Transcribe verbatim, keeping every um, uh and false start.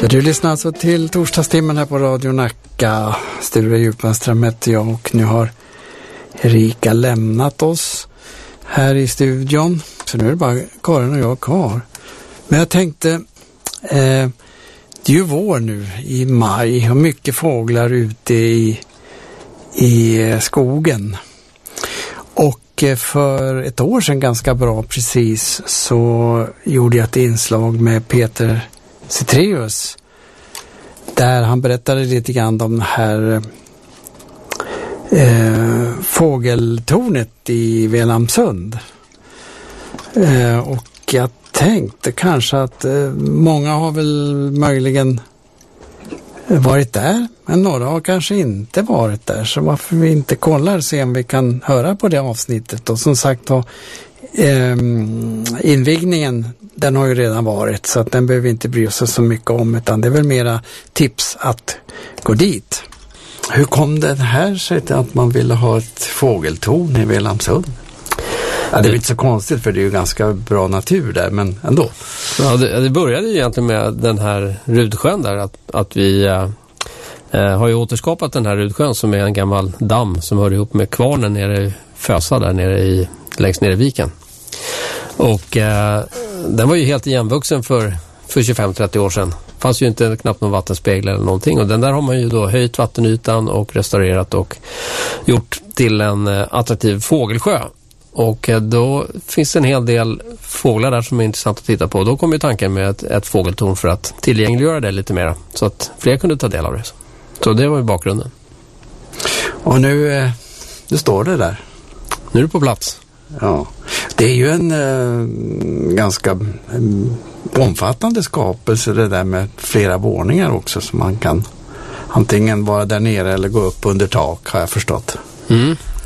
Du lyssnar alltså till torsdagstimmen här på Radio Nacka. Sture Djupmanström heter jag och nu har Erika lämnat oss här i studion. Så nu är det bara Karin och jag kvar. Men jag tänkte, eh, det är ju vår nu i maj och mycket fåglar ute i, i skogen. Och för ett år sedan ganska bra precis så gjorde jag ett inslag med Peter Cetreus där han berättade lite grann om det här eh, fågeltornet i Velamsund. Eh, och jag tänkte kanske att eh, många har väl möjligen varit där, men några har kanske inte varit där, så varför vi inte kollar se om vi kan höra på det avsnittet. Och som sagt då, eh, invigningen den har ju redan varit så att den behöver vi inte bry oss så mycket om, utan det är väl mera tips att gå dit. Hur kom det här sig till att man ville ha ett fågeltorn i Velamsund? Ja, det är inte så konstigt för det är ju ganska bra natur där, men ändå. Ja, det, det började ju egentligen med den här Rudsjön där, att, att vi äh, har ju återskapat den här Rudsjön som är en gammal damm som hör ihop med kvarnen nere i Fösa där nere i, längst nere i viken. Och äh, den var ju helt igenvuxen för, för tjugofem till trettio år sedan. Det fanns ju inte knappt någon vattenspegel eller någonting, och den där har man ju då höjt vattenytan och restaurerat och gjort till en äh, attraktiv fågelsjö. Och då finns det en hel del fåglar där som är intressant att titta på. Då kom ju tanken med ett, ett fågeltorn för att tillgängliggöra det lite mer, så att fler kunde ta del av det. Så det var ju bakgrunden. Och nu, det står det där. Nu är du på plats. Ja, det är ju en eh, ganska eh, omfattande skapelse det där med flera våningar också, som man kan antingen vara där nere eller gå upp under tak, har jag förstått. Mm.